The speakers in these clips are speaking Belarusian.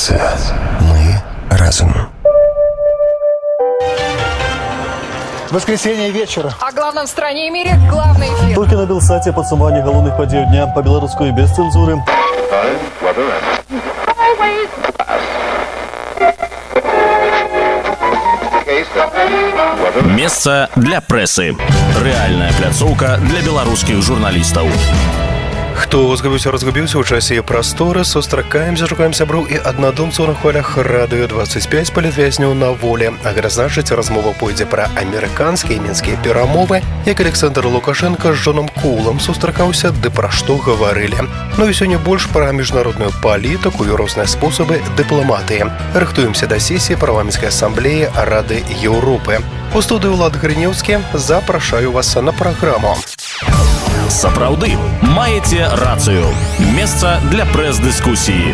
Радиостанция. Мы разом. Воскресенье вечера. О главном в стране и мире главный эфир. Толькі на Белсаце падсумаванне галоўных падзеяў дня по-беларуску і без цэнзуры. Месца для прэсы. Рэальная пляцоўка для беларускіх журналістаў. Хто разгубіўся ў часе і прасторы, сустракаемся, шукаем сяброў і аднадумцаў на хвалях радыё 25 палітвязняў на волі. А гэта значыць, размова пойдзе пра амерыканскія і мінскія перамовы, як Александр Лукашенко з Джоном Коулам сустракаўся, ды пра што гаварылі. Ну і сёння больш пра міжнародную палітыку і розныя спосабы дыпламатыі. Рыхтуемся да сесіі парламенцкай асамблеі Рады Еўропы. У студыі Ўлад Грынеўскі запрашаю вас на праграму. Сапраўды, маеце рацыю. Месца для прэс-дыскусіі.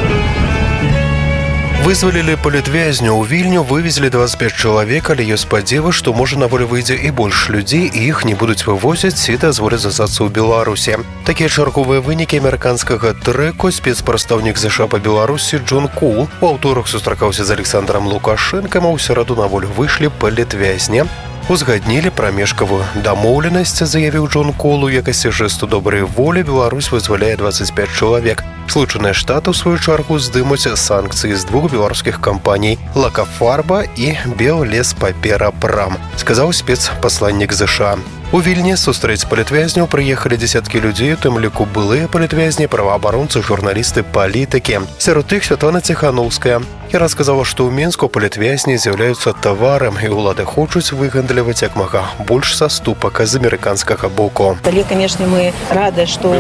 Вызвалілі палітвязня ў Вільню, вывезлі 25 чалавек, але ёсць спадзевы, што можа на волю выйдзе і больш людзей, і іх не будуць вывозіць ці дазволяць застацца ў Беларусі. Такія чарговыя вынікі амерыканскага трэку спецпрадстаўнік ЗША па Беларусі Джон Коул у аўторак сустракаўся з Александром Лукашэнкам, а ў сераду на волю выйшлі палітвязні. Узгаднілі прамежкавую дамоўленасць, заявіў Джон Коул, у якасці жэсту добрай волі Беларусь вызваляе 25 чалавек. Злучаныя Штаты, у сваю чаргу, здымуць санкцыі з двух беларускіх кампаній «Лакафарба» і «Беллеспапера-Прам», сказаў спецпасланнік ЗША. У Вільні сустрэць палітвязняў прыехалі дзесяткі людзей, у тым ліку былыя палітвязні, праваабаронцы, журналісты, палітыкі. Сярод іх Святлана Ціханаўская. Яна сказала, што ў Мінску палітвязні з'яўляюцца таварам, і ўлады хочуць выгандліваць як мага больш саступак з амерыканскага боку. Але, канешне, мы рады, што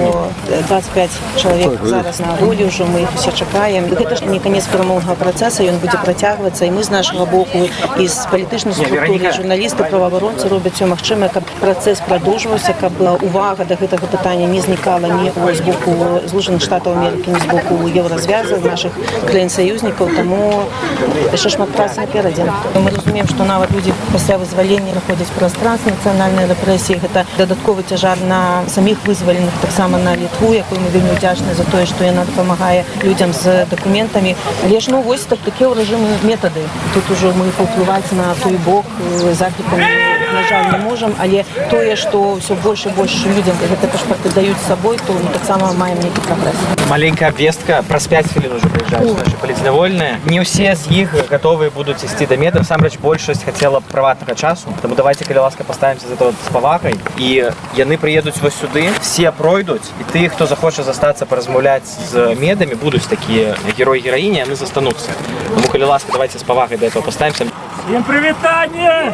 25 чалавек зараз на волі ўжо, мы іх усе чакаем. Гэта ж не канец перамоўнага працэса, ён будзе працягвацца, і мы з нашага боку, і з палітычнай структуры, журналісты, праваабаронцы робяць усё магчымае, каб працэс прадоўжваўся, каб увага да гэтага пытання не знікала ні з боку Злучаных Штатаў Амерыкі, ні з боку Еўразвяза, нашых краін-саюзнікаў, таму яшчэ шмат працы наперадзе. Мы разумеем, што нават людзі пасля вызвалення знаходзяць праз нацыянальнай рэпрэсіі. Гэта дадатковы цяжар на саміх вызваленых, таксама на Літву, якой мы вельмі ўдзячныя за тое, што яна дапамагае людзям з дакументамі. Але ж, вось такія ў рэжымы метады. Тут ужо мы паўплываць на той бок заклікамі, на жаль, не можам, але тое, што ўсё больш і больш людзям гэта пашпарты даюць з сабой, то мы таксама маем нейкі прагрэс. Маленькая абвестка, праз 5 хвілін уже прыязджаюць нашы палітзнявольныя. Не ўсе з іх гатовыя будуць ісці да меда. Насамрэч, большасць хацела прыватнага часу. Таму давайте, калі ласка, паставімся за то з павагай. І яны прыедуць вось сюды, все пройдуць, і тыя, хто захоча застацца паразмаўляць з медамі, будуць такія героі-гераіні, яны застануцца. Таму, калі ласка, давайте з павагай да этого паставімся. Всем привітанне!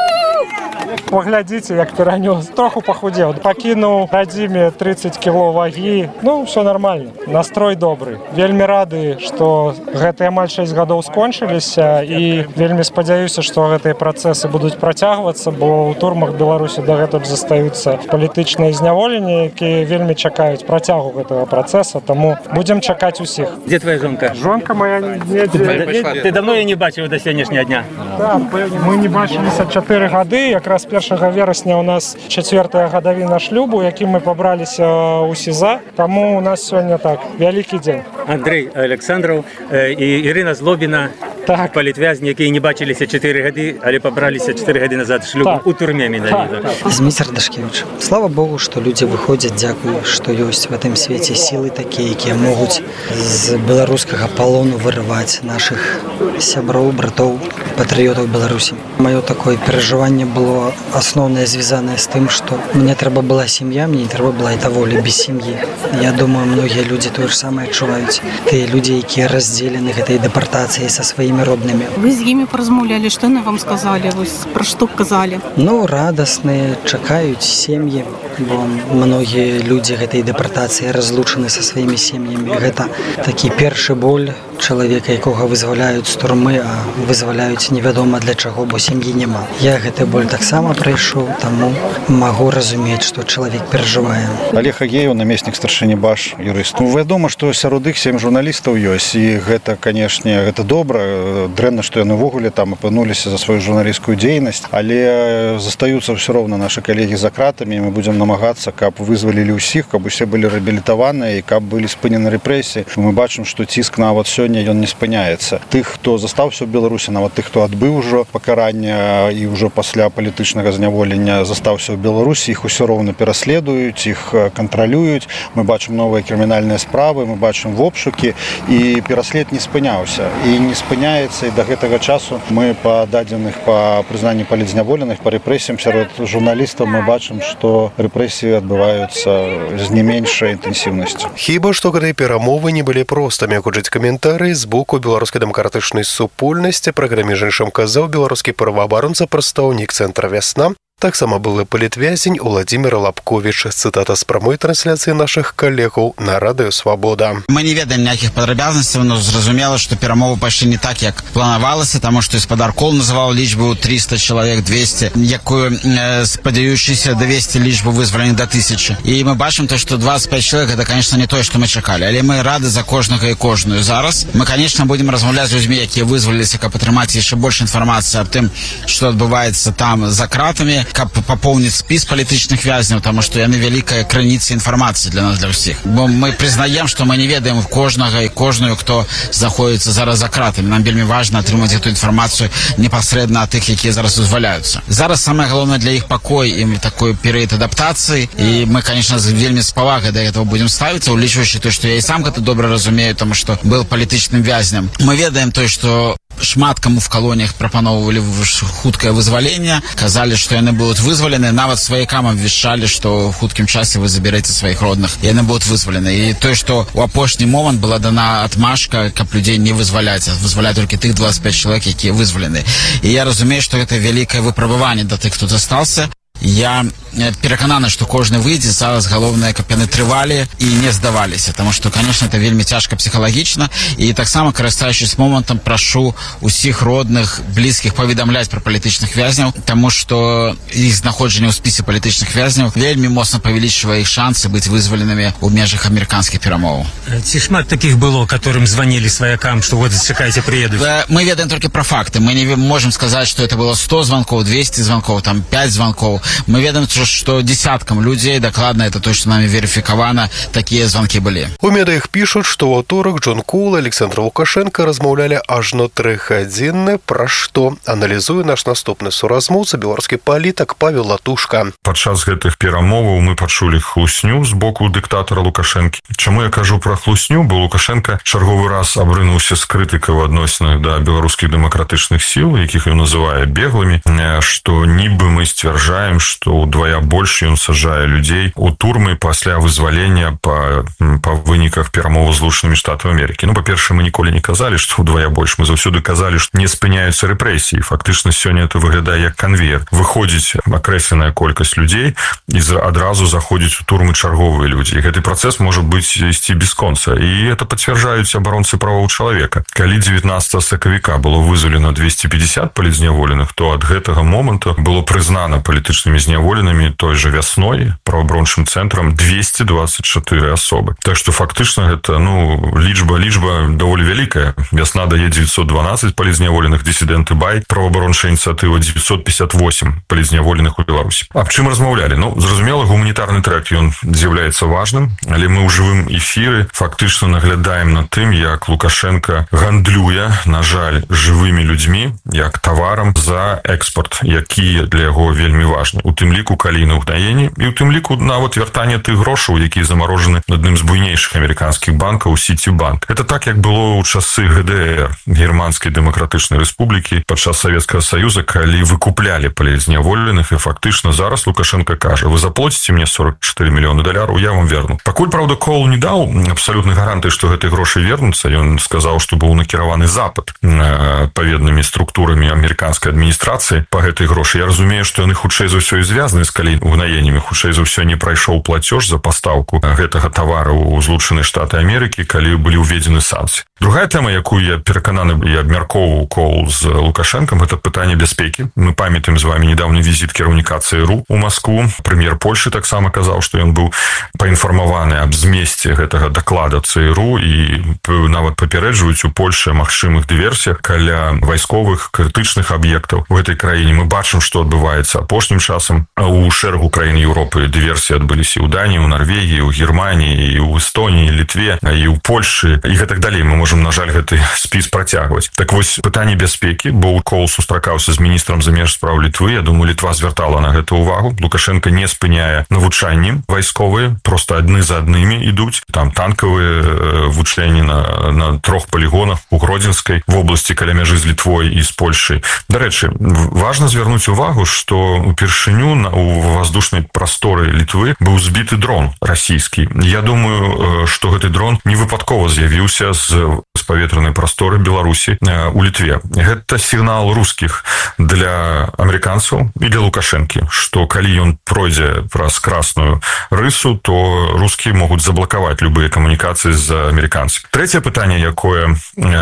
Поглядзіце, як перанёс. Троху пахудзеў. Пакінуў радзіме 30 кіло вагі. Ўсё нормально. Настрой добры. Вельмі рады, што гэтыя амаль 6 гадоў скончыліся, і вельмі спадзяюся, што гэтыя працэсы будуць працягвацца, бо ў турмах Беларусі дагэтуль застаюцца палітычныя зняволенні, якія вельмі чакаюць працягу гэтага працэса, таму будзем чакаць усіх. Дзе твоя жонка? Жонка моя недзе. Ты давно яе не бачыў да сённяшняга дня? Так, мы не бачыліся 4 гады, якраз 1 верасня у нас 4-я гадавіна шлюбу, якім мы пабраліся ў СІЗА, таму у нас сёння так, вялікі дзень. Андрэй Александраў і Ірына Злобіна, палітвязні, якія не бачыліся 4 гады, але пабраліся 4 гады назад шлюбу у турме менавіта. Зміцер Дашкевіч. Слава Богу, што людзі выходзяць, дзякую, што ёсць в гэтым свеце сілы такія, якія могуць з беларускага палону вырываць нашых сяброў, братоў, патрыётаў Беларусі. Маё такое перажыванне было асноўнае звязанае з тым, што мне трэба была сям'я, мне не трэба была эта воля без сям'і. Я думаю, многія людзі тое ж самае адчуваюць. Тыя людзі, якія раздзелены гэтай дэпартацыяй са сваімі роднымі. Вы з імі паразмаўлялі, што яны вам сказалі? Вось пра што казалі? Радасныя, чакаюць сем'і, бо многія людзі гэтай дэпартацыі разлучаны са сваімі сем'ямі. Гэта такі першы боль чалавека, якога вызваляюць з турмы, а вызваляюць невядома для чаго, бо сям'і няма. Я гэты боль таксама прайшоў, таму магу разумець, што чалавек перажывае. Олег Агеев, намеснік старшыні БАШ, юрыст. Вядома, што сярод іх 7 журналістаў ёсць, і гэта, канешне, гэта добра. дрэнна, што яны ўвогуле там апынуліся за сваю журналісцкую дзейнасць, але застаюцца ўсё роўна нашы калегі за кратамі, і мы будзем намагацца, каб вызвалілі ўсіх, каб усе былі рэабілітаваныя і каб былі спынены рэпрэсіі. Мы бачым, што ціск нават сёння ён не спыняецца. Тых, хто застаўся ў Беларусі, нават тых, хто адбыў ужо пакарання і ўжо пасля палітычнага зняволення застаўся ў Беларусі, іх усё роўна пераследуюць, іх кантралююць. Мы бачым новыя крымінальныя справы, мы бачым обшукі, і пераслед не спыняўся і не спыняецца, і да гэтага часу мы па дадзеных па прызнанні палітзняволеных, па рэпрэсіям сярод журналістаў мы бачым, што рэпрэсіі адбываюцца з не меншай інтэнсіўнасцю. Хіба што гэтыя перамовы не былі простымі, гучаць каментарыі з боку беларускай дэмакратычнай супольнасці. Праграме «Жанчым» казаў беларускі праваабаронца, прадстаўнік цэнтра «Вясна». Таксама былы палітвязень Уладзімір Лапковіч. Цытата з прамой трансляцыі нашых калегаў на радыё «Свабода». Мы не ведаем ніякіх падрабязнасцяў, но зразумела, што перамовы пайшлі не так, як планавалася, таму што гаспадар Кол называў лічбу 300 чалавек, 200, якую спадзяючыся давесці лічбу вызваленых да 1000. І мы бачым то, што 25 чалавек гэта, конечно, не тое, што мы чакалі, але мы рады за кожнага і кожную. Зараз мы, конечно, будем размаўляць з людзьмі, якія вызваліліся, каб атрымаць яшчэ больш інфармацыі аб тым, што адбываецца там за кратамі, каб папоўніць спіс палітычных вязняў, таму што яны вялікая крыніца інфармацыі для нас, для ўсіх. Бо мы прызнаем, што мы не ведаем кожнага і кожную, хто знаходіцца зараз за кратамі. Нам вельмі важна атрымаць эту інфармацыю непасрэдна ад тых, якія зараз вызваляюцца. Зараз самае галоўнае для іх пакой і такой перыяд адаптацыі, і мы, конечно, вельмі з павагай да гэтага будзем ставіцца, улічваючы то, што я і сам гэта добра разумею, таму што быў палітычным вязням. Мы ведаем то, што шмат каму в калоніях прапаноўвалі хуткае вызваленне, казалі, што яны будуць вызвалены, нават сваякам абвяшчалі, што ў хуткім часе вы заберэце сваіх родных, і яны будуць вызвалены. І тое, што ў апошні момант была дана адмашка, каб людзей не вызваляць, а вызваляць толькі тых 25 чалавек, якія вызвалены. І я разумею, што гэта вялікае выпрабаванне да тых, хто застаўся. Я перакананы, што кожны выйдзе, зараз галоўнае, каб яны трывалі і не здаваліся, таму што, конечно, это вельмі цяжка псіхалагічна, і таксама, карыстаючись момантам, прашу усіх родных, блізкіх паведамляць пра палітычных вязняў, таму што іх знаходжанне ў спісе палітычных вязняў вельмі моцна павялічвае іх шансы быць вызваленымі ў межах амерыканскіх перамоваў. Ці шмат такіх было, которым звонили своякам, што вот чакайце, приедуць? Мы ведаем толькі пра факты. Мы не можем сказаць, што это было 100 звонков, 200 звонков, там 5 звонков. Мы ведаем, што десяткам людзей, дакладна, это то, што намі верыфікавана, такія звонкі былі. У медыях пішуць, што ў аўторак Джон Кул і Александр Лукашенко размаўлялі ажно 3 гадзіны, пра што аналізуе наш наступны суразмоўца, беларускі палітык Павел Латушка. Падчас гэтых перамоваў мы пачулі хлусню з боку дыктатара Лукашэнкі. Чаму я кажу пра хлусню? Бо Лукашенко чарговы раз абрынуўся з крытыкай у адносінах да беларускіх дэмакратычных сіл, якіх ён называе беглымі, што нібы мы сцвярджаем, што ўдвая больш ён саджае людзей у турмы пасля вызвалення па выніках перамоваў з Злучанымі Штатамі Амерыкі. Ну, па-першае, мы ніколі не казалі, што ўдвая больш. Мы заўсёды казалі, што не спыняюцца рэпрэсіі. Фактычна сёння это выглядае як канвейер. Выходзіць акрэсленая колькасць людзей і адразу заходзіць у турмы чарговыя людзі. І гэты працэс можа быць ісці без конца. І это пацвярджаюць абаронцы правоў чалавека. Калі 19 сакавіка было вызвалена 250 палітзняволеных, то ад гэтага моманту было прызнана палітычнымі зняволенымі той же вясной праваабарончым цэнтрам 224 асобы. Так што фактычна гэта, лічба даволі вялікая. Вясна дае 912 палітзняволеных, дысідэнты Бай, праваабарончая ініцыятыва 958 палітзняволеных у Беларусі. Аб чым размаўлялі? Зразумела, гуманітарны трэк, ён з'яўляецца важным, але мы ў жывым эфіры фактычна наглядаем на тым, як Лукашенко гандлюе, на жаль, жывымі людзьмі, як таварам за экспорт, які для яго вельмі важны. У тым ліку калійны ўгнаенні і у тым ліку нават вяртанне тых грошаў, якія замарожаны адным з буйнейшых амерыканскіх банкаў Сітибанк. Это так, як было ў часы ГДР, Германскай дэмакратычнай рэспублікі, падчас Савецкага Саюза, калі выкуплялі палітзняволеных, і фактычна зараз Лукашенко кажа: вы заплоціце мне $44 мільёны, я вам верну. Пакуль, правда, Кол не даў абсалютнай гарантыі, што гэтыя грошы вернуцца. Ён сказаў, што быў накіраваны запад адпаведнымі структурамі амерыканскай адміністрацыі па гэтай грошы. Я разумею, што яны хутчэй за ўсё і звязаны з калійнымі ўгнаеннямі. Хутчэй за ўсё не прайшоў плацёж за пастаўку гэтага тавару ў Злучаныя Штаты Амерыкі, калі былі ўведзены санкцыі. Другая тэма, якую я перакананы і абмяркоўваў кол з Лукашэнкам, гэта пытанне бяспекі. Мы памятаем з вами недавно візіт кіраўніка ЦРУ у Москву. Прэм'ер Польшы таксама казаў, што ён быў паінфармаваны аб змесце гэтага даклада ЦРУ і нават папярэджваюць у Польшы о магчымых дыверсіях каля вайсковых крытычных аб'ектаў у гэтай краіне. Мы бачым, што адбываецца апошнім часам. У шэрагу краін Еўропы дыверсіі адбыліся і ў Даніі, у Нарвегіі, у Германіі, і ў Эстоніі, Літве, і ў Польшы, і гэтак далей. Мы можам, на жаль, гэты спіс працягваць. Так вось, пытанне бяспекі, бо Кол сустракаўся з міністрам замежных спраў Літвы. Я думаю, Літва звяртала на гэта ўвагу. Лукашенко не спыняе навучанні вайсковыя, просто адны за аднымі ідуць. Там танкавыя вучэнні на 3 палігонах у Гродзенскай вобласці каля мяжы з Літвой і з Польшай. Дарэчы, важна звярнуць увагу, што упершыню у воздушнай прасторы Літвы быў збіты дрон расійскі. Я думаю, што гэты дрон не выпадкова з'явіўся з паветранай прасторы Беларусі у Літве. Гэта сігнал рускіх для амерыканцаў і для Лукашэнкі, што калі ён пройдзе праз красную рысу, то рускія могуць заблакаваць любыя камунікацыі з амерыканцамі. Трэцяе пытанне, якое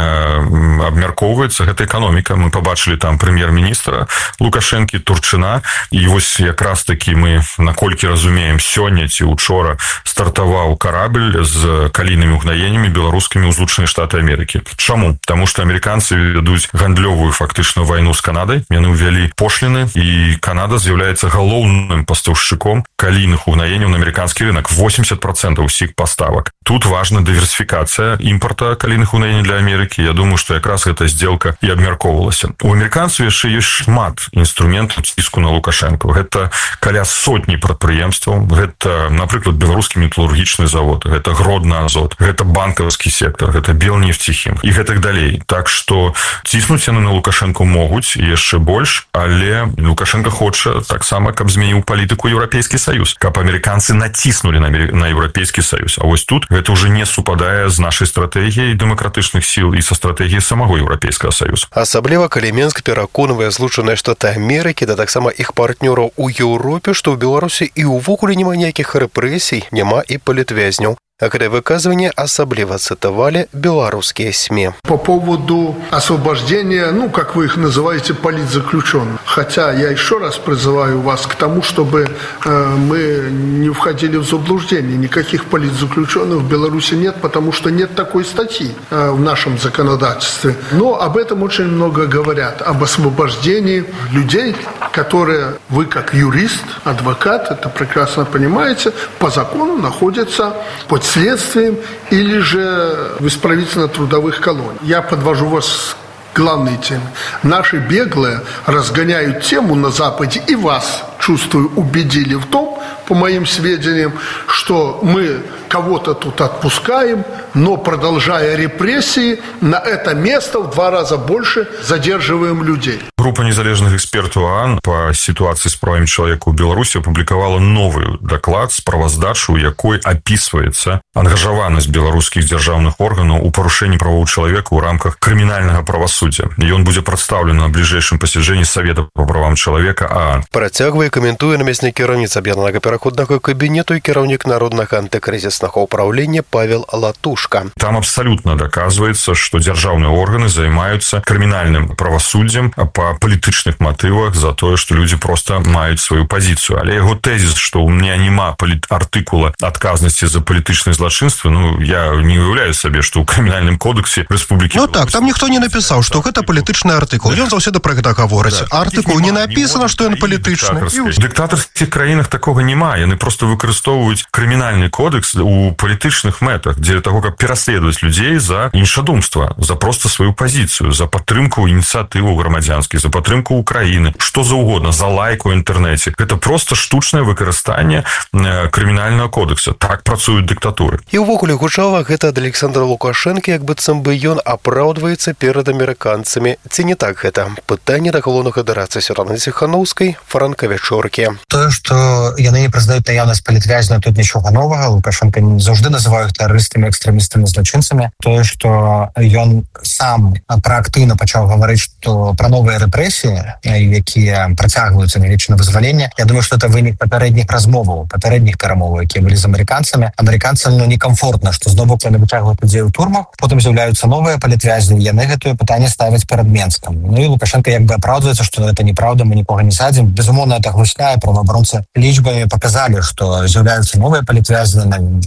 абмяркоўваецца, гэта эканоміка. Мы пабачылі там прэм'ер-міністра Лукашэнкі, Турчына, і вось якраз такі мы, наколькі разумеем, сёння ці учора стартаваў карабель з калійнымі угнаеннямі беларускімі ў Злучаныя Штаты Амерыкі. Чаму? Таму што амерыканцы вядуць гандлёвую фактычна вайну з Канадай. Яны ўвялі пошліны, і Канада з'яўляецца галоўным пастаўшчыком калійных угнаенняў на амерыканскі рынок. 80% усіх паставак. Тут важна дыверсіфікацыя імпарта калійных угнаенняў для Амерыкі. Я думаю, што якраз гэта здзелка і абмяркоўвалася. У амерыканцаў яшчэ ёсць шмат інструментаў ціску на Лукашэнку. Гэта каля сотні прадпрыемстваў. Гэта, напрыклад, беларускі металургічны завод, гэта Гродна-Азот, гэта банкаўскі сектор, гэта Белнефтехім і гэтак далей. Так што ціснуць яны на Лукашэнку могуць яшчэ больш, але Лукашенко хоча таксама, каб змяніў палітыку Еўрапейскі Саюз, каб амерыканцы націснулі на Еўрапейскі Саюз. А вось тут гэта ўжо не супадае з нашай стратэгіяй дэмакратычных сіл і са стратэгіяй самого Еўрапейскага Саюза. Асабліва, калі Мінск пераконвае Злучаныя Штаты Амерыкі, да таксама іх партнёраў у Еўропе, што ў Беларусі і ўвогуле няма ніякіх рэпрэсій, няма і палітвязняў. Гэтае выказывание особливо цитовали белорусские СМИ. По поводу освобождения, как вы их называете, политзаключенных. Хотя я еще раз призываю вас к тому, чтобы мы не входили в заблуждение. Никаких политзаключенных в Беларуси нет, потому что нет такой статьи в нашем законодательстве. Но об этом очень много говорят. Об освобождении людей, которые вы как юрист, адвокат, это прекрасно понимаете, по закону находятся под следствием или же в исправительно-трудовых колониях. Я подвожу вас к главной теме. Наши беглые разгоняют тему на Западе и вас, чувствую, убедили в том, по моим сведениям, что мы кого-то тут отпускаем, но, продолжая репрессии, на это место в 2 раза больше задерживаем людей. Группа незалежных экспертаў ААН по ситуации с правами человека в Беларуси опубликовала новый доклад, справаздачу, у якой описывается ангажаванасць беларускіх дзяржаўных органаў у парушэнні правоў чалавека ў рамках крымінальнага правасуддзя. І ён будзе прадстаўлены на бліжэйшым пасяджэнні Совета по правам чалавека ААН. Працягвае каментуе намеснік кіраўніцы аб'яднанага пераходнага кабінету і кіраўнік народнага антыкрызіснага управлення Павел Латушка. Там абсолютно доказывается, что державные органы занимаются криминальным правосуддзем по палітычных мотывах за тое, что люди просто маюць свою позицию. Але его тезис, что у меня нема артыкула отказности за палітычныя злачынствы, я не уяўляю сабе, что у крымінальным кодексе республики... там ніхто не написал, что гэта палітычны артыкул. Ён заўсёды про гэта гаворыць. Артыкул не написано, что ён палітычны. В диктаторских краінах такого нема. Яны просто выкарыстоўваюць крымінальны кодекс у палітычных мэтах, дзеля таго, каб пераследаваць людзей за іншадумства, за просто сваю пазіцыю, за падтрымку ініцыятываў грамадзянскіх, за падтрымку Украіны, што заўгодна, за лайк у інтэрнэце. Гэта просто штучнае выкарыстанне крымінальнага кодекса. Так працуюць дыктатуры. І ўвогуле гучала гэта ад Александра Лукашэнкі, як быццам бы ён апраўдваецца перад амерыканцамі. Ці не так гэта? Пытанне да галоўнага дарадцы Святланы Ціханаўскай Франкавічу. учоркі. Тое, што яны не прызнаюць наяўнасць палітвязня, тут нічога новага. Лукашенко заўжды называюць тэрарыстамі, экстрэмістамі, злачынцамі. Тое, што ён сам праактыўна пачаў гаварыць пра новыя рэпрэсіі, якія працягваюцца нягледзячы на вызваленне. Я думаю, што это вынік папярэдніх размоваў, папярэдніх перамоваў, якія былі з амерыканцамі. Амерыканцам некамфортна, што зноў яны выцягваюць людзей у турмах, потым з'яўляюцца новыя палітвязні, яны гэтае пытанне ставяць перад Менскам. Ну і Лукашенко як бы апраўдваецца, што это неправда, мы нікога не садзім. Безумоўна, это глусня, праваабаронцы лічбамі паказалі, што з'яўляюцца новыя палітвязні,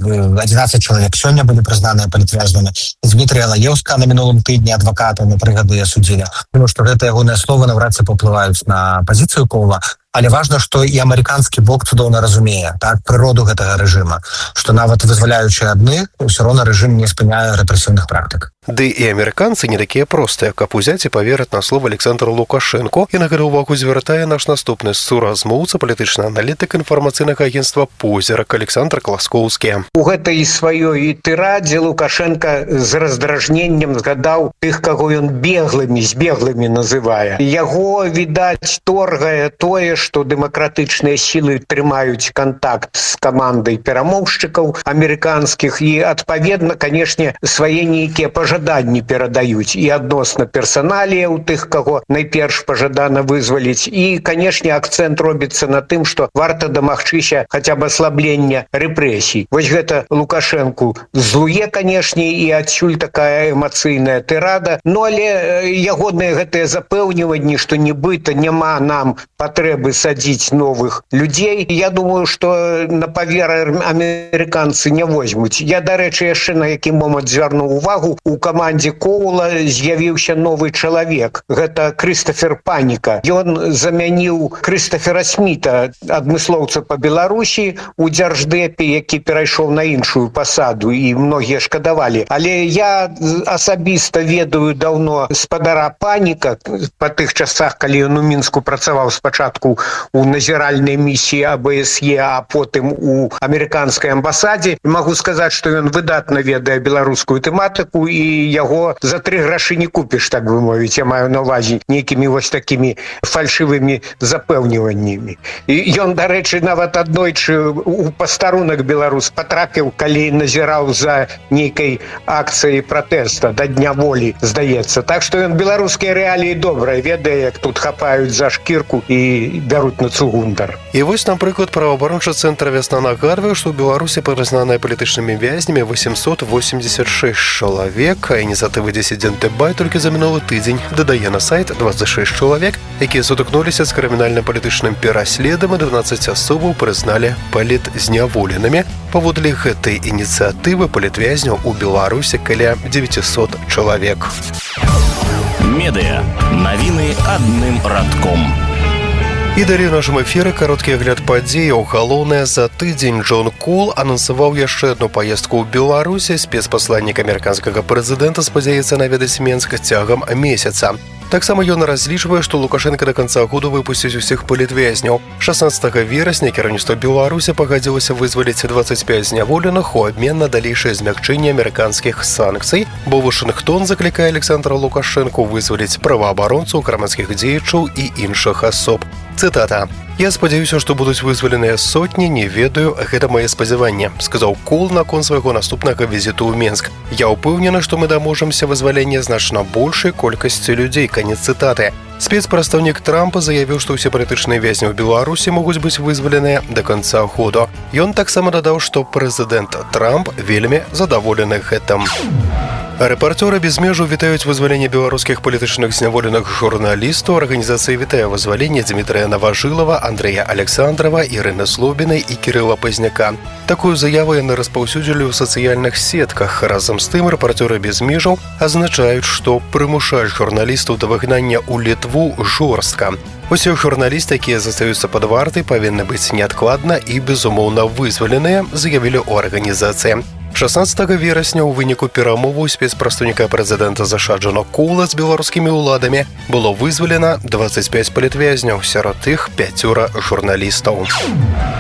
11 чалавек сёння былі прызнаныя палітвязнямі. Дмітрия Лаеўска на мінулым тыдні адваката на 3 гады асудзілі. Тому што гэта ягоныя словы наўрад ці паўплываюць на пазіцыю Коўла. Але важна, што і амерыканскі бок цудоўна разумее прыроду гэтага рэжыма, што нават вызваляючы адных, ўсё роўна рэжым не спыняе рэпрэсіўных практык. Ды і амерыканцы не такія простыя, каб узяць і паверыць на слова Александра Лукашенко. І на гэта ўвагу звяртае наш наступны суразмоўца, палітычны аналітык інфармацыйнага агенцтва «Позірак» Александр Класкоўскі. У гэтай сваёй тырадзе Лукашенко з раздражненнем згадаў тых, каго ён збеглымі называе. Яго, відаць, торгае тое, што дэмакратычныя сілы трымаюць кантакт з камандай перамоўшчыкаў амерыканскіх і, адпаведна, канешне, свае нейкія пажаданні перадаюць і адносна персаналія ў тых, каго найперш пажадана вызваліць. І, канешне, акцэнт робіцца на тым, што варта дамагчыся хаця б аслаблення рэпрэсій. Вось гэта Лукашенку злуе, канешне, і адсюль такая эмацыйная тырада. Ну, але ягоныя гэтыя запэўніванні, што нібыта няма нам патрэбы садзіць новых людзей, я думаю, што на паверу амерыканцы не возьмуць. Я, дарэчы, яшчэ на які момант звярнуў увагу, у камандзе Коула з'явіўся новы чалавек. Гэта Крыстафер Паніка. Ён замяніў Крыстафера Сміта, адмыслоўца па Беларусі у Дзярждэпе, які перайшоў на іншую пасаду, і многія шкадавалі. Але я асабіста ведаю даўно спадара Паніка па тых часах, калі ён у Мінску працаваў спачатку у назіральнай місіі АБСЕ, а потым у амерыканскай амбасадзе. Магу сказаць, што ён выдатна ведае беларускую тэматыку, і яго за 3 грашы не купіш, так бы мовіць. Я маю на ўвазе нейкімі вось такімі фальшывымі запэўніваннямі. І ён, дарэчы, нават аднойчы у пастарунак беларус патрапіў, калі назіраў за нейкай акцыяй пратэста да Дня волі, здаецца. Так што ён беларускія рэаліі добра ведае, як тут хапаюць за шкірку і бяруць на цугундар. І вось, напрыклад, праваабарончы цэнтр «Вясна» нагадвае, што ў Беларусі прызнаныя палітычнымі вязнямі 886 чалавек, а ініцыятывы «Дисиденты Бай» толькі за мінулы тыдзень дадае на сайт 26 чалавек, якія сутыкнуліся з крымінальна-палітычным пераследам, і 12 асобаў прызналі палітзняволенымі. Паводле гэтай ініцыятывы палітвязняў у Беларусі каля 900 чалавек. Медыа. Навіны адным радком. І далей у нашым эфіры кароткі агляд падзеяў. Галоўнае за тыдзень Джон Кол анансаваў яшчэ адну паездку ў Беларусі. Спецпасланнік амерыканскага прэзідэнта спадзяецца наведаць Менск цягам месяца. Таксама ён разлічвае, што Лукашенко да канца году выпусціць усіх палітвязняў. 16 верасня кіраўніцтва Беларусі пагадзілася вызваліць 25 зняволеных у абмен на далейшае змякчэнне амерыканскіх санкцый, бо Вашынгтон заклікае Александра Лукашенко вызваліць праваабаронцаў, грамадскіх дзеячаў і іншых асоб. Цытата. «Я спадзяюся, што будуць вызваленыя сотні, не ведаю, гэта мае спадзяванне», сказаў Кол наконт свайго наступнага візіту ў Менск. «Я ўпэўнены, што мы даможамся вызвалення значна большай колькасці людзей», канец цытаты. Спецпрадстаўнік Трампа заявіў, што ўсе палітычныя вязні ў Беларусі могуць быць вызваленыя да канца году. Ён таксама дадаў, што прэзідэнт Трамп вельмі задаволены гэтым. Рэпарцёры без межаў вітаюць вызваленне беларускіх палітычных зняволеных журналістаў. Арганізацыя вітае вызваленне Дмітрия Новажылава, Андрэя Александрова, Ірыны Злобінай і Кірыла Пазняка. Такую заяву яны распаўсюдзілі ў сацыяльных сетках. Разам з тым рэпарцёры без межаў азначаюць, што прымушаюць журналістаў да выгнання ў Літву жорстка. Усе журналісты, якія застаюцца пад вартай, павінны быць неадкладна і, безумоўна, вызваленыя, заявілі ў арганізацыі. 16 верасня ў выніку перамоваў спецпрадстаўніка прэзідэнта ЗША Джона Коула з беларускімі ўладамі было вызвалена 25 палітвязняў, сярод іх 5 журналістаў.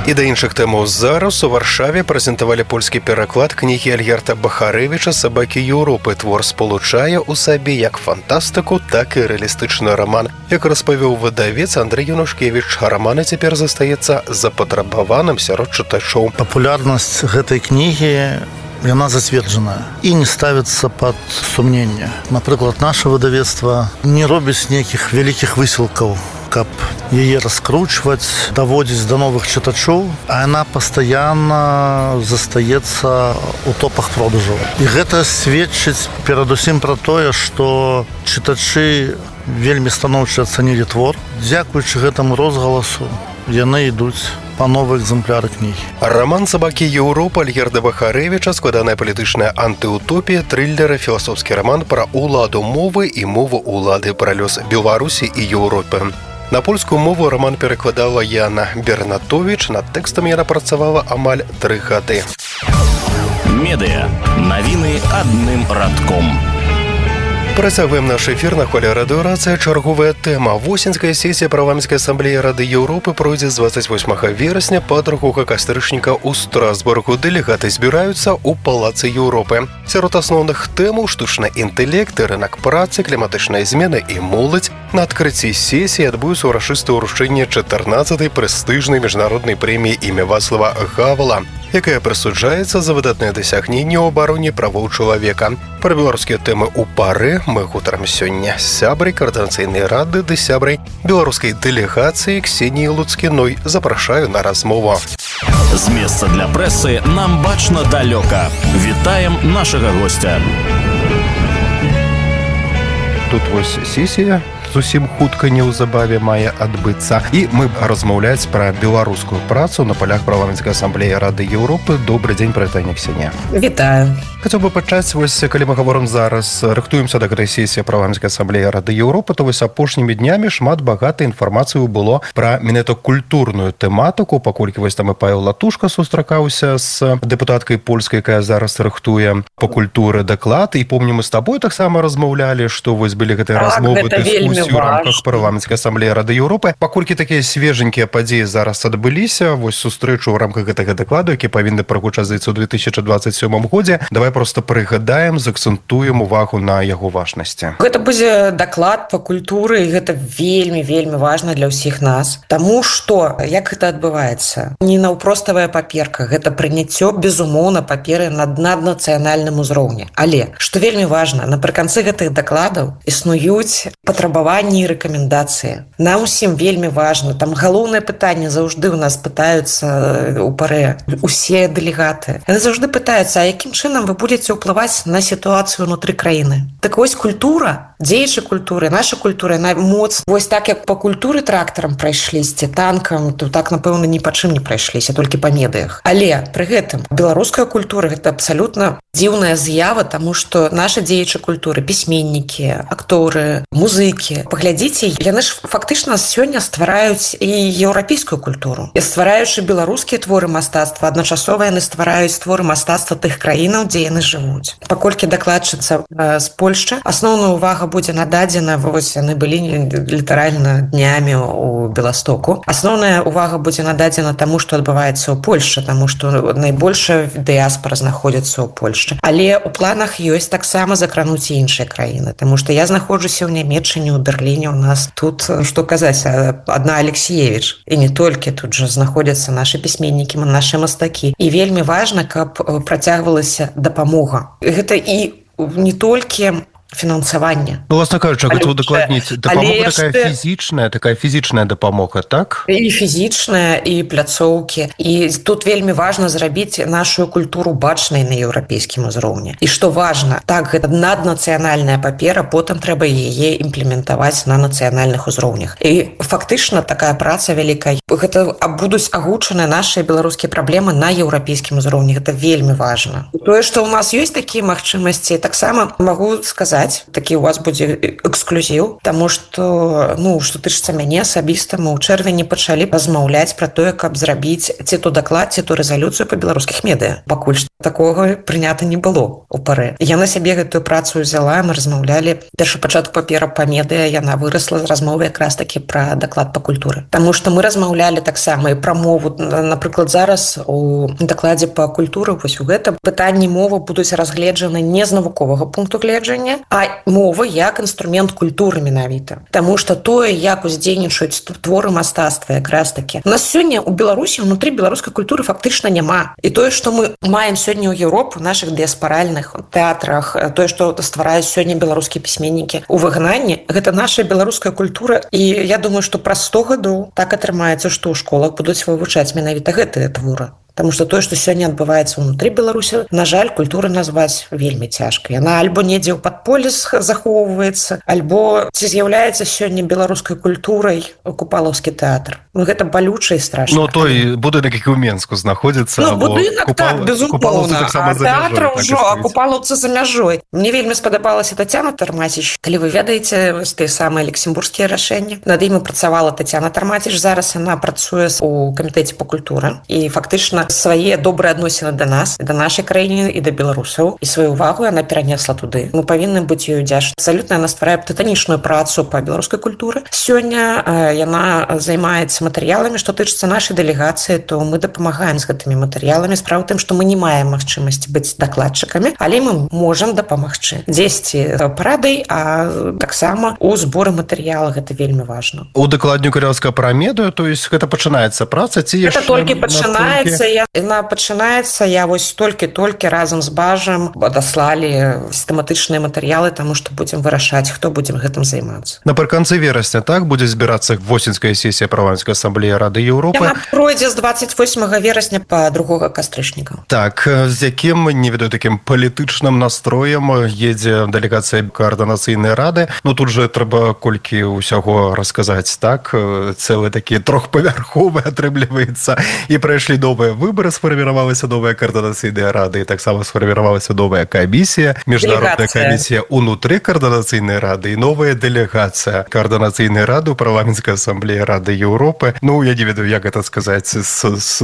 І да іншых тэмаў зараз у Варшаве прэзентавалі польскі пераклад кнігі Альгерта Бахарэвіча «Сабакі Еўропы». Твор спалучае ў сабе як фантастыку, так і рэалістычны раман. Як распавёў выдавец Андрэй Янушкевіч, раман цяпер застаецца запатрабаваным сярод чытачоў. Папулярнасць гэтай кнігі яна зацверджаная і не ставіцца пад сумненне. Напрыклад, наша выдавецтва не робіць нейкіх вялікіх высілкаў, каб яе раскручваць, даводзіць да новых чытачоў, а яна пастаянна застаецца ў топах продажаў. І гэта сведчыць перадусім пра тое, што чытачы вельмі станоўча ацанілі твор. Дзякуючы гэтаму розгаласу яны ідуць па новыя экземпляры кнігі. Раман «Сабакі Еўропы» Альгерда Бахарэвіча складаная палітычная антыутопія, трыллер, філасофскі раман пра уладу мовы і мову улады, пра лёс Беларусі і Еўропы. На польскую мову раман перакладала Яна Бернатовіч, над тэкстам яна працавала амаль 3 гады. Медыа. Навіны адным радком. Працягваем наш эфір на хвалі радыёрацыя. Чарговая тэма. Восеньская сесія парламенцкай асамблеі Рады Еўропы пройдзе з 28 верасня па 2 кастрычніка ў Страсбургу. Дэлегаты збіраюцца ў Палацы Еўропы. Сярод асноўных тэмаў штучны інтэлект, рынак працы, кліматычныя змены і моладзь. На адкрыцці сесіі адбудуцца ўрачыстае ўручэнне 14-й прэстыжнай міжнароднай прэміі імя Вацлава Гавала, якая прысуджаецца за выдатныя дасягненні ў абароне правоў чалавека. Пра беларускія тэмы ў пары мы гутарам сёння з сябрай каардынацыйнай рады ды сябрай беларускай дэлегацыі Ксеніяй Луцкіной. Запрашаю на размову. З месца для прэсы нам бачна далёка. Вітаем нашага госця. Тут вось сесія зусім хутка неўзабаве мае адбыцца. І мы размаўляць пра беларускую працу на палях парламенцкай асамблеі Рады Еўропы. Добры дзень, прывітанне, Ксенія. Вітаю. Хацеў бы пачаць, вось, калі мы гаворым зараз, рыхтуемся да гэтай сесіі парламенцкай асамблеі Рады Еўропы, то вось апошнімі днямі шмат багатай інфармацыю было пра менавіта культурную тэматыку, паколькі вось там і Павел Латушка сустракаўся з дэпутаткай польскай, якая зараз рыхтуе па культуры даклад. І помню, мы з табой таксама размаўлялі, што вось былі гэтыя размовы, дыскусіі ў рамках парламенцкай асамблеі Рады Еўропы. Паколькі такія свеженькія падзеі зараз адбыліся, вось сустрэчу ў рамках гэтага дакладу, які павінны прагучаць у 2027 годзе, давай просто прыгадаем, заакцэнтуем увагу на яго важнасці. Гэта будзе даклад па культуры, і гэта вельмі важна для ўсіх нас. Таму што, як гэта адбываецца? Не наўпроставая паперка, гэта прыняццё, безумоўна, паперы на наднацыянальным узроўні. Але, што вельмі важна, напрыканцы гэтых дакладаў існуюць патрабаванні і рэкамендацыі. Нам усім вельмі важна. Там галоўнае пытанне заўжды ў нас пытаюцца ў парэ усе дэлегаты. Яны заўжды пытаюцца, а якім чынам вы будете ўплываць на сітуацыю ўнутры краіны. Так вось культура, дзеячы культуры, наша культура, яна моц. Вось так, як па культуры трактарам прайшліся, танкам, то так, напэўна, ні па чым не прайшліся, толькі па медыях. Але пры гэтым беларуская культура гэта абсалютна дзіўная з'ява, таму што наша дзеячы культуры, пісьменнікі, акторы, музыкі, паглядзіце, яны ж фактычна сёння ствараюць і еўрапейскую культуру. І ствараючы беларускія творы мастацтва, адначасова яны ствараюць творы мастацтва тых краінаў, дзе яны жывуць. Паколькі дакладчыца з Польшчы, асноўная ўвага будзе нададзена, вось яны былі літаральна днямі ў Беластоку. Асноўная ўвага будзе нададзена таму, што адбываецца ў Польшчы, таму што найбольшая дыяспара знаходзіцца ў Польшчы. Але ў планах ёсць таксама закрануць і іншыя краіны, таму што я знаходжуся ў Нямецчыне, ў Берліне, у нас тут, што казаць, адна Алексіевіч. І не толькі тут жа знаходзяцца нашы пісьменнікі, нашы мастакі. І вельмі важна, каб працягвалася дапамога. Гэта і не толькі фінансаванне. Власна кажучы, гэта удакладніць, дапамога такая фізічная дапамога, так? І фізічная, і пляцоўкі. І тут вельмі важна зрабіць нашу культуру бачнай на еўрапейскім узроўні. І што важна, так, гэта наднацыянальная папера, потым трэба яе імплементаваць на нацыянальных узроўнях. І фактычна такая праца вялікая. Гэта будуць агучаныя нашыя беларускія праблемы на еўрапейскім узроўні. Гэта вельмі важна. Тое, што ў нас ёсць такія магчымасці, таксама магу сказаць, такі у вас будзе эксклюзіў, таму што, што тычыцца мяне асабіста, мы ў чэрвені пачалі размаўляць пра тое, каб зрабіць ці то даклад, ці то рэзалюцыю па беларускіх медыа. Пакуль што такога прынята не было ў пары. Я на сябе гэтую працу ўзяла, мы размаўлялі першапачатку папера па медыа, яна вырасла з размовы якраз такі пра даклад па культуры. Таму што мы размаўлялі размаўлялі таксама і пра мову. Напрыклад, зараз у дакладзе па культуры вось у гэта пытанні мовы будуць разгледжаны не з навуковага пункту гледжання, а мова як інструмент культуры менавіта. Таму што тое, як уздзейнічаюць творы мастацтва якраз такі. У нас сёння у Беларусі ўнутры беларускай культуры фактычна няма. І тое, што мы маем сёння ў Еўропу, у нашых дыяспаральных тэатрах, тое, што ствараюць сёння беларускія пісьменнікі у выгнанні, гэта наша беларуская культура. І я думаю, што праз 100 гадоў так атрымаецца, што ў школах будуць вывучаць менавіта гэтыя творы. Таму што тое, што сёння адбываецца ўнутры Беларусі, на жаль, культуры назваць вельмі цяжка. Яна альбо недзе ў падполі захоўваецца, альбо ці з'яўляецца сёння беларускай культурай купалаўскі тэатр. Ну, гэта балюча і страшна. Ну, той будынак, які ў Менску знаходзіцца. Ну, будынак, так, безумоўна. А тэатр ўжо, а купалаўцы за мяжой. Мне вельмі спадабалася Тацяна Тармаціч. Калі вы ведаеце тыя самыя люксембургскія рашэнні, над імі працавала Тацяна Тармаціч. Зараз яна працуе у камітэце па культуры. І фактычна свае добрыя адносіны да нас, да нашай краіны і да беларусаў. І сваю увагу яна перанесла туды. Мы павінны быць ёй удзячны. Абсалютна яна стварае тытанічную працу па беларускай культуры. Сёння яна займаецца матэрыяламі, што тычыцца нашай дэлегацыі, то мы дапамагаем з гэтымі матэрыяламі. Справа ў тым, што мы не маем магчымасці быць дакладчыкамі, але мы можам дапамагчы. Дзесьці парадай, а таксама у зборы матэрыяла гэта вельмі важна. У дакладніку Рэльска пра медыа, то есть гэта пачынаецца праца ці яшчэ? Гэта толькі пачынаецца. Яна пачынаецца, я вось толькі разам з Бажам адаслалі сістэматычныя матэрыялы, таму што будзем вырашаць, хто будзем гэтым займацца. Напрыканцы верасня, так, будзе збірацца восеньская сесія парламенцкай асамблеі Рады Еўропы. Яна пройдзе з 28 верасня па 2 кастрычніка. Так, з якім, не ведаю, такім палітычным настроем едзе дэлегацыя каардынацыйнай рады. Ну, тут же трэба колькі ўсяго расказаць, так, цэлы такі трохпавярховы атрымліваецца, і прайшлі новыя выборы, сфарміравалася новая каардынацыйная рада, і таксама сфарміравалася новая камісія, міжнародная камісія ўнутры каардынацыйнай рады і новая дэлегацыя каардынацыйнай рады ў парламенцкай асамблеі Рады Еўропы. Ну, я не ведаю, як гэта сказаць, з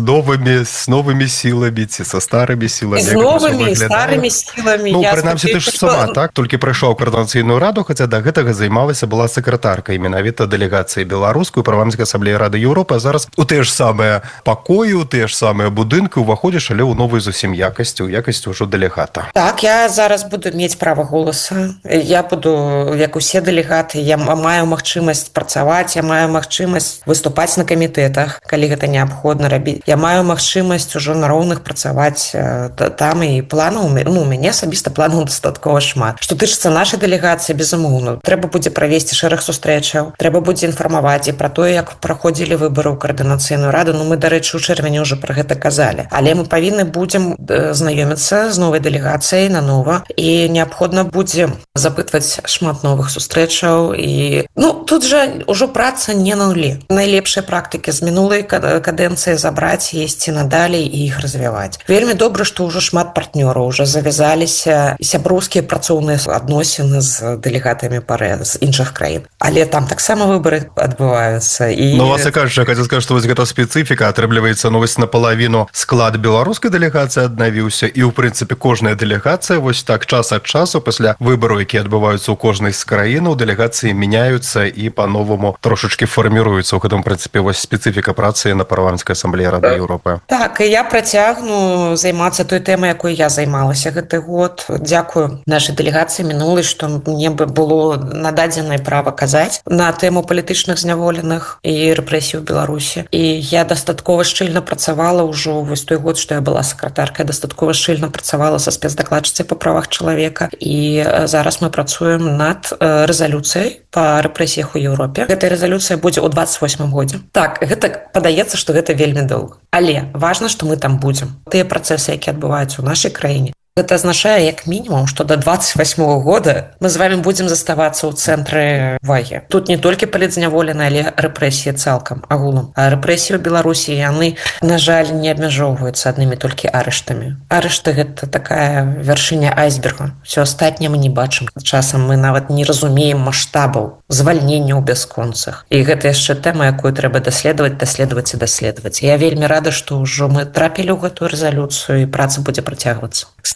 новымі сіламі ці са старымі сіламі. З новымі і старымі сіламі. Ну, прынамсі, ты ж сама, так, толькі прыйшла ў каардынацыйную раду, хаця да гэтага займалася, была сакратаркай менавіта дэлегацыі беларускай парламенцкай асамблеі Рады Еўропы, а зараз у тыя ж самыя пакоі, у тыя ж самыя будынкі уваходзіш, але ў новую зусім якасці, у якасці ўжо дэлегата. Так, я зараз буду мець права голаса. Я буду, як усе дэлегаты, я маю магчымасць працаваць, я маю магчымасць выступаць на камітэтах, калі гэта неабходна рабіць. Я маю магчымасць ужо на роўных працаваць там, і планаў, ну, у мяне асабіста планаў дастаткова шмат. Што тычыцца нашай дэлегацыі, безумоўна, трэба будзе правесці шэраг сустрэчаў, трэба будзе інфармаваць і пра тое, як праходзілі выбары ў каардынацыйную раду. Ну, мы, дарэчы, у чэрвені ўжо пра гэта казалі. Але мы павінны будзем знаёміцца з новай дэлегацыяй нанова, і неабходна будзе запытваць шмат новых сустрэчаў. І, ну, тут жа ўжо праца не на нулі. Найлепшыя практыкі з мінулай кадэнцыі забраць, есці надалей і іх развіваць. Вельмі добра, што ўжо шмат партнёраў уже завязаліся сяброўскія працоўныя адносіны з дэлегатамі з іншых краін. Але там таксама выбары адбываюцца. І... Ну, вас і кажа, хацеў сказаць, што вось гэта спецыфіка, атрымліваецца, ну, вось напалавіну склад беларускай дэлегацыі аднавіўся, і, ў прынцыпе, кожная дэлегацыя вось так час ад часу пасля выбараў, якія адбываюцца ў кожнай з краінаў, дэлегацыі мяняюцца і па-новаму трошачкі фарміруюцца. У гэтым, прынцыпе, вось спецыфіка працы на парламенцкай асамблеі Рады Еўропы. Так, і я працягну займацца той тэмай, якой я займалася гэты год. Дзякую нашай дэлегацыі мінулай, што мне бы было нададзенае права казаць на тэму палітычных зняволеных і рэпрэсій у Беларусі. І я дастаткова шчыльна працавала ўжо вось той год, што я была сакратаркай, дастаткова шчыльна працавала са спецдакладчыцай па правах чалавека. І зараз мы працуем над рэзалюцыяй па рэпрэсіях у Еўропе. Гэтая рэзалюцыя будзе ў 28 годзе. Так, гэта падаецца, што гэта вельмі доўга. Але важна, што мы там будзем. Тыя працэсы, якія адбываюцца ў нашай краіне, гэта азначае, як мінімум, што да 28 года мы з вами будзем заставацца ў цэнтры увагі. Тут не толькі палітзняволены, але рэпрэсіі цалкам, агулам. А рэпрэсіі ў Беларусі, яны, на жаль, не абмяжоўваюцца аднымі толькі арыштамі. Арышты – гэта такая вяршыня айсберга. Всё астатняе мы не бачым. Часам мы нават не разумеем маштабаў звальнення ў бясконцах. І гэта яшчэ тэма, якую трэба даследаваць. Я вельмі рада, што ўжо мы трапілі ў гэтую рэзалюцыю, і праца будзе працягвацца.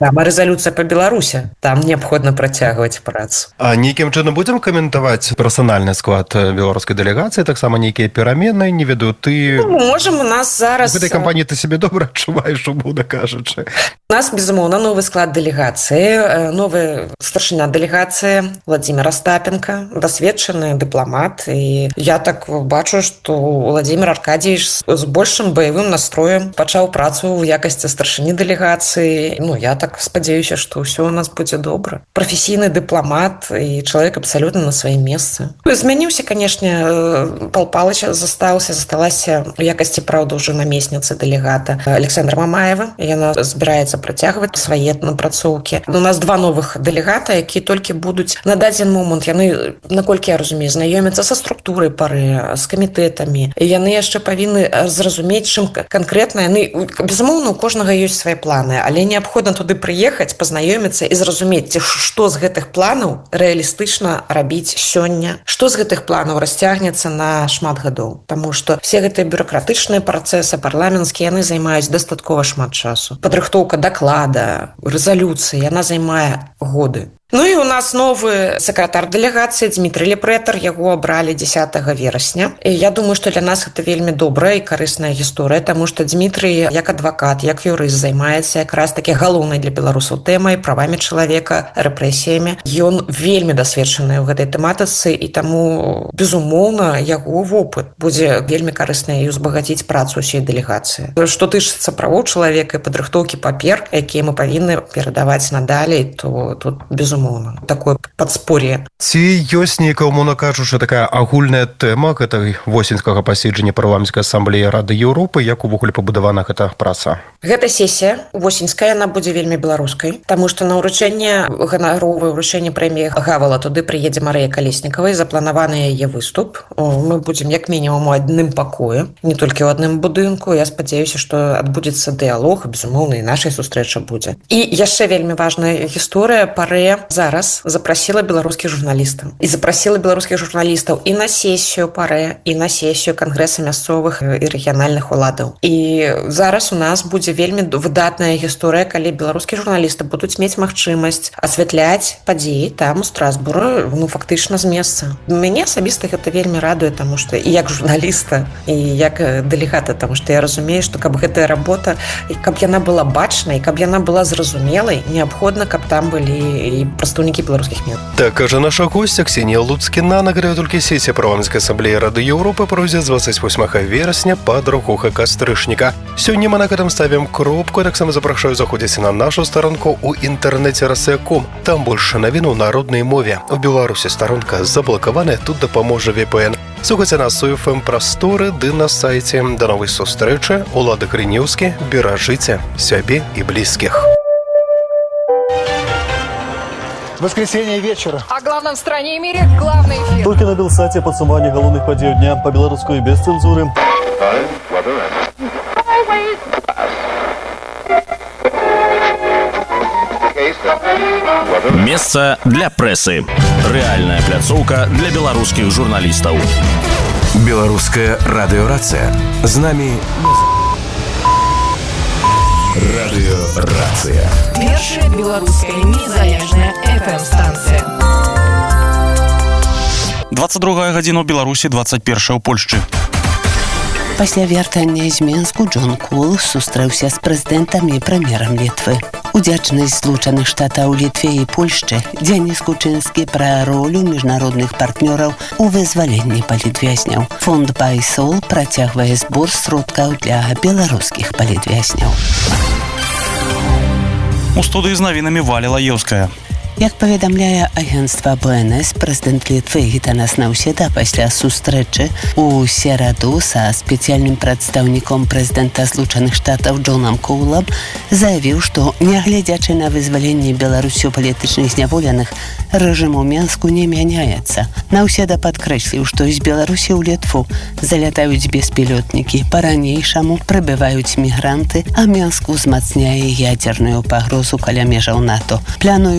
Там рэзалюцыя па Беларусі, там неабходна працягваць працу. А нейкім чынам будзем каментаваць персанальны склад беларускай дэлегацыі, таксама нейкія перамены, не ведаю, ты... Можам, у нас зараз... В гэтай кампаніі ты сябе добра адчуваеш, умоўна кажучы. У нас, безумоўна, новы склад дэлегацыі, новы старшыня дэлегацыі Владимир Остапенко, дасведчаны дыпламат, і я так бачу, што Владимир Аркадьевич з большым баявым настроем пачаў працу ў якасці старшыні дэлегацыі. Ну, я так спадзяюся, што ўсё у нас будзе добра. Прафесійны дыпламат і чалавек абсалютна на сваім месцы. Змяніўся, канешне, Пал Палыч засталася ў якасці, праўда, ўжо намесніцы дэлегата Александра Мамаева. Яна збіраецца працягваць свае напрацоўкі. У нас два новых дэлегата, якія толькі будуць на дадзены момант, яны, наколькі я разумею, знаёмяцца са структурай пары, з камітэтамі. І яны яшчэ павінны зразумець, чым канкрэтна яны, безумоўна, у кожнага ёсць свае планы, але неабходна туды прыехаць, пазнаёміцца і зразумець, што з гэтых планаў рэалістычна рабіць сёння, што з гэтых планаў расцягнецца на шмат гадоў. Таму што все гэтыя бюрократычныя працэсы парламенцкія, яны займаюць дастаткова шмат часу. Падрыхтоўка даклада, рэзалюцыі, яна займае годы. Ну і у нас новы сакратар дэлегацыі Дмітрый Лепрэтар, яго абралі 10 верасня. І я думаю, што для нас гэта вельмі добрая і карысная гісторыя, таму што Дмітрый як адвакат, як юрыст займаецца якраз такі галоўнай для беларусаў тэмай, правамі чалавека, рэпрэсіямі. Ён вельмі дасведчаны ў гэтай тэматыцы, і таму, безумоўна, яго вопыт будзе вельмі карысны і узбагаціць працу ўсей дэлегацыі. Што тычыцца правоў чалавека і падрыхтоўкі папер, якія мы павінны перадаваць надалей, то тут, безумоўна, такое падспор'е. Ці ёсць нейкая, умоўна кажучы, такая агульная тэма гэтай восеньскага паседжання парламенцкай асамблеі Рады Еўропы, як увогуле пабудавана гэта праца? Гэта сесія восеньская, яна будзе вельмі беларускай, таму што на ўручэнне ганаровае ўручэнне прэміі Гавала туды прыедзе Марыя Калеснікава, і запланаваны яе выступ. Мы будзем як мінімум у адным пакоі, не толькі ў адным будынку. Я спадзяюся, што адбудзецца дыялог, безумоўна, і нашай сустрэча будзе. І яшчэ вельмі важная гісторыя. Парэ зараз запрасіла беларускіх журналістаў. І запрасіла беларускіх журналістаў і на сесію Парэ, і на сесію Кангрэса мясцовых і рэгіянальных уладаў. І зараз у нас будзе вельмі выдатная гісторыя, калі беларускія журналісты будуць мець магчымасць асвятляць падзеі там у Страсбуры, ну, фактычна з месца. Мяне асабіста гэта вельмі радуе, таму што і як журналіста, і як дэлегата, таму што я разумею, што каб гэтая работа, і каб яна была бачнай, каб яна была зразумелай, неабходна, каб там былі і прадстаўнікі беларускіх мет. Так кажа наша гостя Ксенія Луцкіна. Нагадаю, толькі сесія парламенцкай асамблеі Рады Еўропы пройдзе з 28 верасня па 2 кастрычніка. Сёння мы на гэтым ставім кропку. Таксама запрашаю заходзіць на нашу старонку ў інтэрнэце Расія.ком. Там больш навін у народнай мове. У Беларусі старонка заблакаваная, тут дапаможа VPN. Слухайце нас у FM прасторы ды на сайце. Да новай сустрэчы. Улады Грынеўскі. Беражыце сябе і блізкіх. Воскресенье вечера. О главном в стране и мире главный эфир. Только на Белсате подсумование головных подей дня по белорусской без цензуры. Месца для прэсы. Рэальная пляцоўка для беларускіх журналістаў. Беларуская радыёрацыя. З намі радыёрацыя. Першая беларуская незалежная FM-станцыя. 22 гадзіна ў Беларусі, 21 ў Польшчы. Пасля вяртання з Мінску Джон Кул сустрэўся з прэзідэнтам і прэм'ерам Літвы. Удзячнасць Злучаных Штатаў Літве і Польшчы Дзяніс Кучынскі пра ролю міжнародных партнёраў у вызваленні палітвязняў. Фонд Байсол працягвае збор сродкаў для беларускіх палітвязняў. У студыі з навінамі Валя Лаеўская. Як паведамляе агенцтва БНС, прэзідэнт Літвы Гітанас Наўседа пасля сустрэчы ў сераду са спецыяльным прадстаўніком прэзідэнта Злучаных Штатаў Джонам Коулам заявіў, што, нягледзячы на вызваленне Беларусю палітычных зняволеных, рэжым у Мінску не мяняецца. Наўседа падкрэсліў, што з Беларусі ў Літву залятаюць беспілётнікі, па-ранейшаму прыбываюць мігранты, а Мінск узмацняе ядзерную пагрозу каля межаў НАТО, плануючы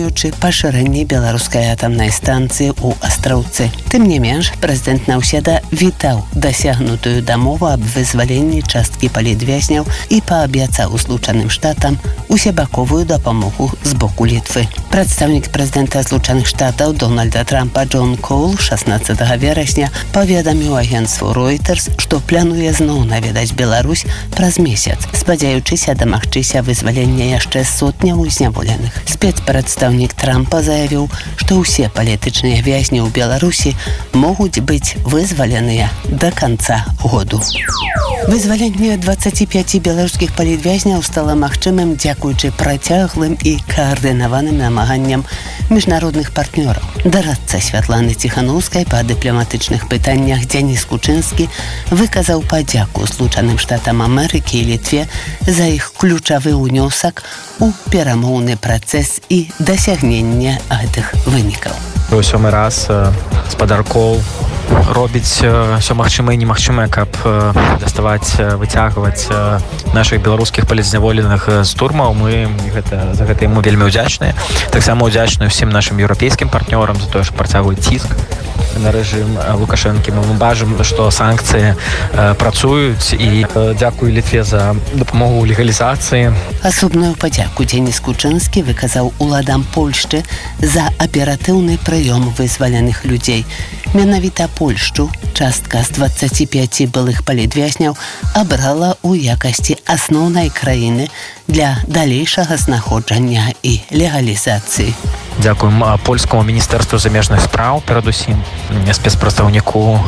пашырэнні беларускай атамнай станцыі ў Астраўцы. Тым не менш, прэзідэнт Наўседа вітаў дасягнутую дамову аб вызваленні часткі палітвязняў і паабяцаў Злучаным Штатам усебаковую дапамогу з боку Літвы. Прадстаўнік прэзідэнта Злучаных Штатаў Дональда Трампа Джон Коул 16 верасня паведаміў агенцтву Reuters, што плануе зноў наведаць Беларусь праз месяц, спадзяючыся дамагчыся вызвалення яшчэ сотняў зняволеных. Спецпрадстаўнік Трампа заявіў, што ўсе палітычныя вязні ў Беларусі могуць быць вызваленыя да канца году. Вызваленне 25 беларускіх палітвязняў стала магчымым дзякуючы працяглым і каардынаваным намаганням міжнародных партнёраў. Дарадца Святланы Ціханаўскай па дыпламатычных пытаннях Дзяніс Кучынскі выказаў падзяку Злучаным Штатам Амерыкі і Літве за іх ключавы ўнёсак у перамоўны працэс і дасягнення гэтых вынікаў. У сёмы раз гаспадар Коул робіць все магчымае і немагчымае, каб даставаць, выцягваць нашых беларускіх палітзняволеных з турмаў. Мы за гэта яму вельмі ўдзячныя. Таксама ўдзячныя ўсім нашым еўрапейскім партнёрам за тое, што працягваюць ціск на рэжым Лукашэнкі. Мы бачым, што санкцыі працуюць, і дзякую Літве за дапамогу ў легалізацыі. Асобную падзяку Дзяніс Кучынскі выказаў уладам Польшчы за аператыўны прыём вызваленых людзей. Менавіта Польшчу частка з 25 былых палітвязняў абрала ў якасці асноўнай краіны для далейшага знаходжання і легалізацыі. Дзякуем польскаму міністэрству замежных спраў, перадусім спецпрадстаўніку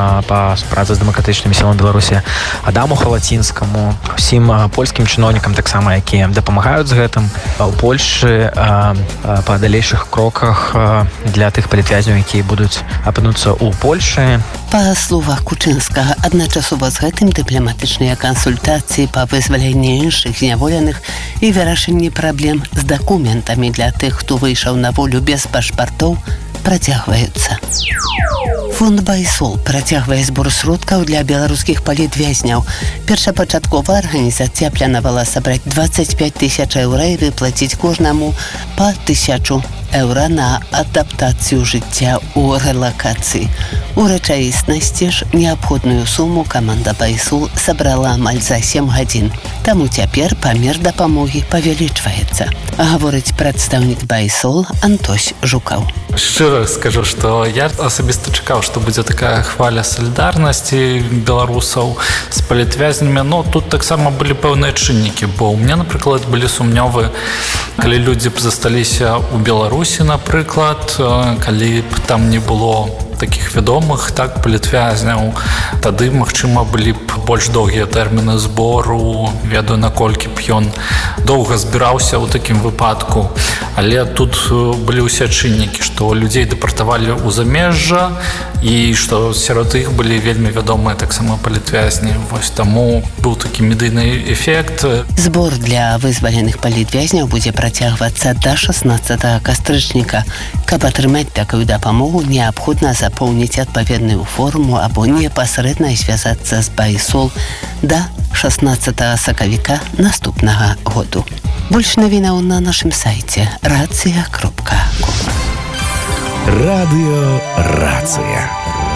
па супрацы з дэмакратычнымі сіламі Беларусі Адаму Халацінскаму, усім польскім чыноўнікам таксама, якія дапамагаюць з гэтым у Польшчы па далейшых кроках для тых палітвязняў, якія будуць апынуцца ў Польшчы. Па словах Кучынскага, адначасова з гэтым дыпламатычныя кансультацыі па вызваленні іншых зняволеных і вырашэнні праблем з дакументамі для тых, хто выйшаў на волю без пашпартоў, працягваюцца. Фонд «Байсол» працягвае збор сродкаў для беларускіх палітвязняў. Першапачаткова арганізацыя планавала сабраць 25 тысяч еўра і выплаціць кожнаму па 1000 еўра на адаптацыю жыцця ў рэлакацыі. У рэчаіснасці ж неабходную суму каманда «Байсол» сабрала амаль за 7 гадзін. Таму цяпер памер дапамогі павялічваецца. Гаворыць прадстаўнік «Байсол» Антось Жукаў. Шчыра скажу, што я асабіста чакаў, што будзе такая хваля салідарнасці беларусаў з палітвязнямі, но тут таксама былі пэўныя чыннікі, бо ў мяне, напрыклад, былі сумнёвы, калі людзі б засталіся ў Беларусі, напрыклад, калі б там не было такіх вядомых, так, палітвязняў, тады, магчыма, былі б больш доўгія тэрміны збору, ведаю, наколькі б ён доўга збіраўся ў такім выпадку. Але тут былі ўсе чыннікі, што людзей дэпартавалі ў замежжа і што сярод іх былі вельмі вядомыя таксама палітвязні. Вось таму быў такі медыйны эфект. Збор для вызваленых палітвязняў будзе працягвацца да 16 кастрычніка. Каб атрымаць такую дапамогу, неабходна запоўніць адпаведную форму або непасрэдна звязацца з «Байсол» да 16 сакавіка наступнага году. Больш навінаў на нашым сайце racja.com. Радыё «Рацыя».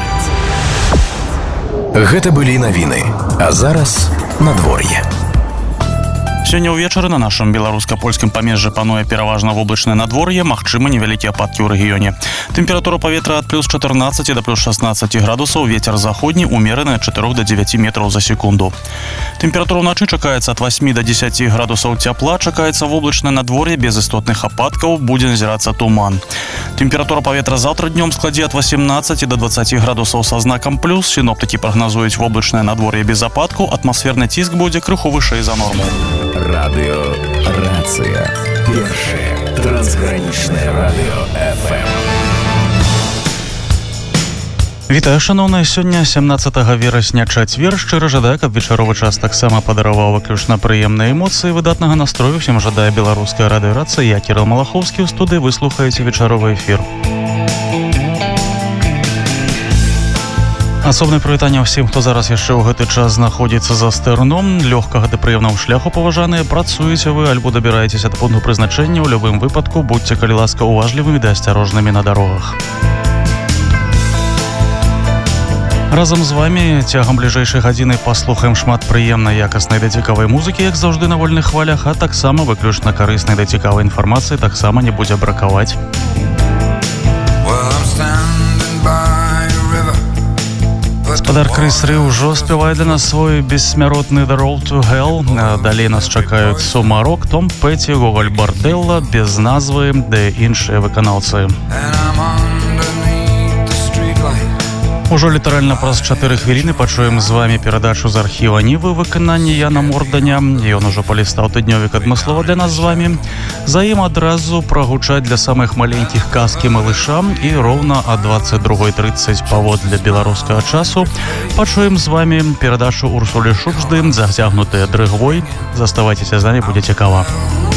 Гэта былі навіны, а зараз надвор'е. Сёння ўвечары на нашым беларуска-польскім памежжы пануе пераважна воблачнае надвор'е, магчымы невялікія ападкі ў рэгіёне. Тэмпература паветра ад плюс 14 да плюс 16 градусаў, вецер заходні умераны ад 4 до 9 метраў за секунду. Тэмпература ўначы чакаецца ад 8 до 10 градусаў цяпла, чакаецца воблачнае надвор'е без істотных ападкаў, будзе назірацца туман. Тэмпература паветра заўтра днём складзе ад 18 до 20 градусаў са знакам плюс. Сіноптыкі прагназуюць воблачнае надвор'е без ападкаў, атмасферны ціск будзе крыху вышэй за норму. Радыё «Рацыя». Першае трансгранічнае радыё FM. Вітаю, шановныя, сёння 17 верасня чацвер. Шчыра жадаю, каб вечаровы час таксама падараваў выключна прыемныя эмоцыі, выдатнага настрою. Всем жадае беларуская радыёрацыя. Я Кірыл Малахоўскі, ў студыі вы слухаеце вечаровы эфір. Асобнае прывітанне ўсім, хто зараз яшчэ ў гэты час знаходзіцца за стэрном. Лёгкага ды прыемнага шляху, паважаныя, працуеце вы альбо дабіраецеся да пункту прызначэння. У любым выпадку будьце, калі ласка, уважлівымі ды асцярожнымі на дарогах. Разам з вами цягам бліжэйшай гадзіны паслухаем шмат прыемнай, якаснай да цікавай музыкі, як заўжды на вольных хвалях, а таксама выключна карыснай да цікавай інфармацыі таксама не будзе бракаваць. Гаспадар Крыс Ры ўжо спявае для нас свой бессмяротны The Road to Hell. Далей нас чакаюць Сумарок, Том Пэти, Гоголь Барделла, без назвы, ды іншыя выканаўцы. Ужо літаральна праз 4 хвіліны пачуем з вами перадачу з архіва Нівы выканання Яна Морданя. Ён ужо палістаў тыднёвік адмыслова для нас з вами. За ім адразу прагучаць для самых маленькіх казкі малышам і роўна о 22:30 паводле беларускага часу пачуем з вами перадачу Урсулі Шубжды «Зацягнутыя дрыгвой». Заставайцеся з намі, будзе цікава.